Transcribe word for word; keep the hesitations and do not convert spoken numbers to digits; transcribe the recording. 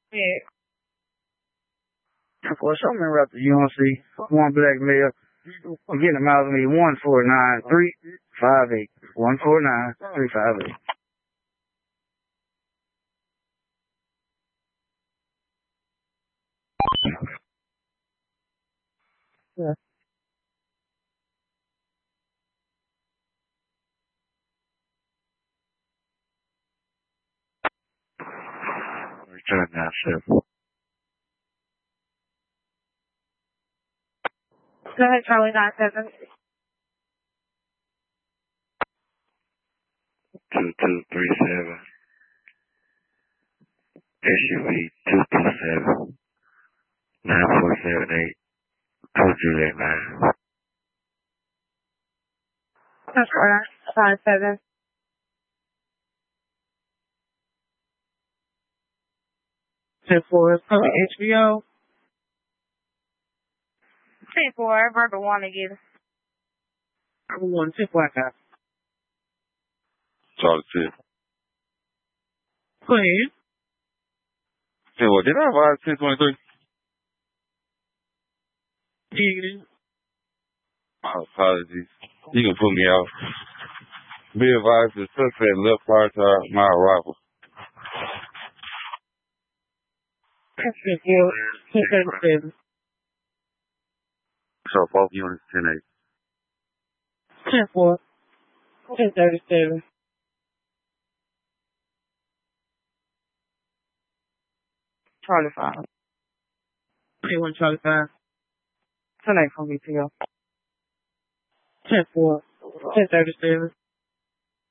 Yeah. For so many rappers you don't see. One black male. I'm getting them out of me. One four nine three five eight. One four nine three five eight. Yeah. Return that shit. Go ahead, Charlie nine seven. Two two three seven. S U V two two seven. Nine four seven eight. Two Juliet nine. That's correct. Five seven. Ten four. H B O. Ten four. Verbal one again. Number one. Ten four. Charlie Tip. Go ahead. Hey, what, did I have ten twenty-three? Yeah. My apologies. You can put me out. Be advised, the suspect left prior to my arrival. Ten four. Ten thirty-seven. So both units ten eight. Ten four. Ten thirty-seven. Charlie five. Hey, one Charlie five. Ten eight from B T O. Ten four. Ten thirty-seven.